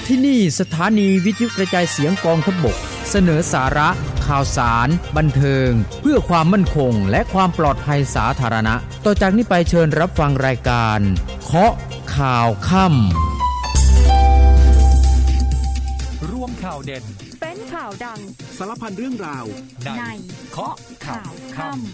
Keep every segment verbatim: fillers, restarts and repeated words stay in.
ที่นี่สถานีวิทยุกระจายเสียงกองทัพบกเสนอสาระข่าวสารบันเทิงเพื่อความมั่นคงและความปลอดภัยสาธารณะต่อจากนี้ไปเชิญรับฟังรายการเคาะข่าวค่ำร่วมข่าวเด่นเป็นข่าวดังสารพันเรื่องราวในเคาะข่าวค่ำ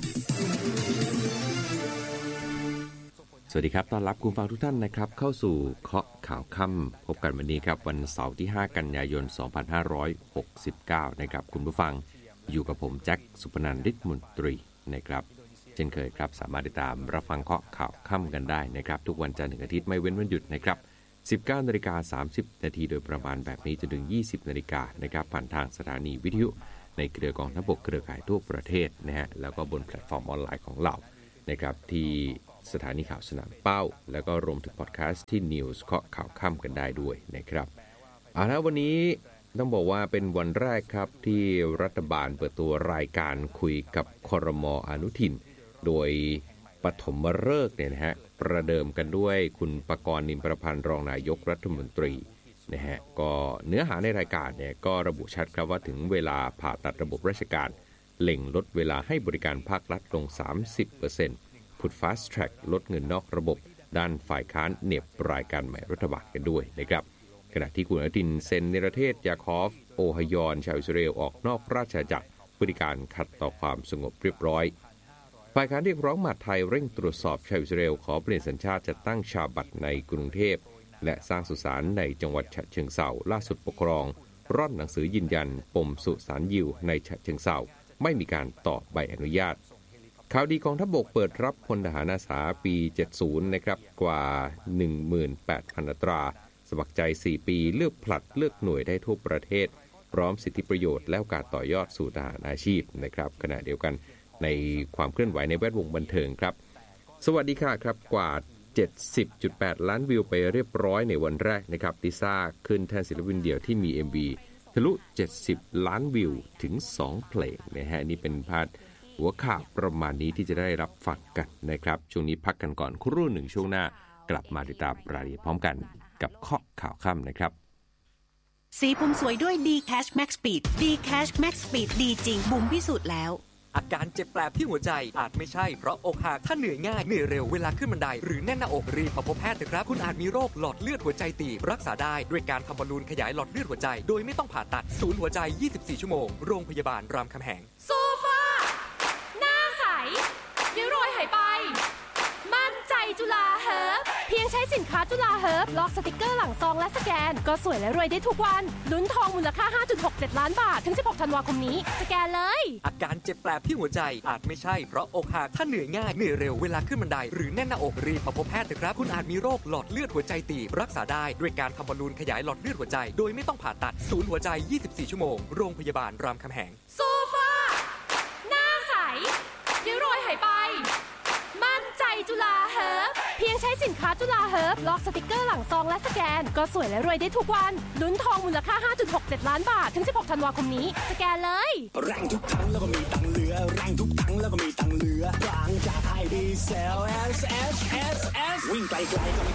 สวัสดีครับต้อนรับคุณฟังทุกท่านนะครับเข้าสู่เคาะข่าวค่ำพบกันวันนี้ครับวันเสาร์ที่ห้ากันยายนสองพันห้าร้อยหกสิบเก้านะครับคุณผู้ฟังอยู่กับผมแจ็คสุพนันท์ฤทธิ์มนตรีนะครับเช่นเคยครับสามารถติดตามรับฟังเคาะข่าวค่ำกันได้นะครับทุกวันจันทร์ถึงอาทิตย์ไม่เว้นวันหยุดนะครับ สิบเก้านาฬิกาสามสิบนาทีโดยประมาณแบบนี้จนถึงยี่สิบนาฬิกานะครับผ่านทางสถานีวิทยุในเครือกองทัพบกเครือข่ายทั่วประเทศนะฮะแล้วก็บนแพลตฟอร์มออนไลน์ของเรานะครับที่สถานีข่าวสนามเป้าแล้วก็รวมถึงพอดแคสต์ที่ News เคาะข่าวค่ำกันได้ด้วยนะครับเอาละวันนี้ต้องบอกว่าเป็นวันแรกครับที่รัฐบาลเปิดตัวรายการคุยกับครม.อนุทินโดยปฐมฤกษ์เนี่ยนะฮะประเดิมกันด้วยคุณปกรณ์ นิมประพันธ์รองนายกรัฐมนตรีนะฮะก็เนื้อหาในรายการเนี่ยก็ระบุชัดครับว่าถึงเวลาผ่าตัดระบบราชการเล็งลดเวลาให้บริการภาครัฐลง สามสิบเปอร์เซ็นต์ พุท Fast Track ลดเงินนอกระบบด้านฝ่ายค้านเหน็บรายการใหม่รัฐบาลกันด้วยนะครับขณะที่คุณอนุทินเซ็นเนรเทศยาคอฟโอฮยอนชาวอิสราเอลออกนอกราชอาณาจักรบริการขัดต่อความสงบเรียบร้อยฝ่ายค้านเรียกร้องมหาดไทยเร่งตรวจสอบชาวอิสราเอลขอเปลี่ยนสัญชาติจัดตั้งชาบัตในกรุงเทพและสร้างสุสานในจังหวัดฉะเชิงเทราล่าสุดปกครองร่อนหนังสือยืนยันปมสุสานยิวในฉะเชิงเทราไม่มีการต่อใบอนุญาตข่าวดีกองทัพบกเปิดรับพลทหารอาสาปีเจ็ดสิบนะครับกว่า หนึ่งหมื่นแปดพัน อัตราสมัครใจสี่ปีเลือกผลัดเลือกหน่วยได้ทั่วประเทศพร้อมสิทธิประโยชน์และโอกาสต่อยอดสู่ทหารอาชีพนะครับขณะเดียวกันในความเคลื่อนไหวในแวดวงบันเทิงครับสวัสดีค่ะครับกว่า เจ็ดสิบจุดแปด ล้านวิวไปเรียบร้อยในวันแรกนะครับลิซ่าขึ้นแทนศิลปินเดี่ยวที่มี เอ็ม วี ทะลุเจ็ดสิบล้านวิวถึงสองเพลงนะฮะนี่เป็นพาดหัวข่าวประมาณนี้ที่จะได้รับฟังกันนะครับช่วงนี้พักกันก่อนครู่หนึ่งช่วงหน้ากลับมาติดตามรายละเอียดพร้อมกันกับเคาะข่าวค่ำนะครับสีผมสวยด้วย D-Cash Max Speed D-Cash Max Speed ดีจริงบุ๋มพิสูจน์แล้วอาการเจ็บแปลบที่หัวใจอาจไม่ใช่เพราะอกหักถ้าเหนื่อยง่ายเหนื่อยเร็วเวลาขึ้นบันไดหรือแน่นหน้าอกรีบมาพบแพทย์เถอะครับคุณอาจมีโรคหลอดเลือดหัวใจตีบรักษาได้ด้วยการทำบอลลูนขยายหลอดเลือดหัวใจโดยไม่ต้องผ่าตัดศูนย์หัวใจยี่สิบสี่ชั่วโมงโรงพยาบาลรามคำแหงโซฟาหน้าใสริ้วรอยหายไปมั่นใจจุฬาเฮิร์บเพียงใช้สินค้าจุฬาเฮิร์บลอกสติกเกอร์หลังซองและสแกนก็สวยและรวยได้ทุกวันลุ้นทองมูลค่า ห้าจุดหกเจ็ด ล้านบาทถึงสิบหกธันวาคมนี้สแกนเลยอาการเจ็บแปลบที่หัวใจอาจไม่ใช่เพราะอกหักถ้าเหนื่อยง่ายเหนื่อยเร็วเวลาขึ้นบันไดหรือแน่นหน้าอกรีบมาพบแพทย์เถอะครับคุณอาจมีโรคหลอดเลือดหัวใจตีบรักษาได้ด้วยการทำบอลลูนขยายหลอดเลือดหัวใจโดยไม่ต้องผ่าตัดศูนย์หัวใจยี่สิบสี่ชั่วโมงโรงพยาบาลรามคำแหงโซฟาหน้าใสริ้วรอยหายไปมั่นใจจุฬาเฮิร์บเพียงใช้สินค้าจุฬาเฮิร์บลอกสติกเกอร์หลังซองและสแกนก็สวยและรวยได้ทุกวันลุ้นทองมูลค่า ห้าจุดหกเจ็ด ล้านบาทถึงสิบหกธันวาคมนี้สแกนเลยแรงทุกครั้งแล้วก็มีตังเหลือแรงทุกครั้งแล้วก็มีตังเหลือกลางจากไทยดีเซล เอส เอส เอส เอส วิ่งไกลๆ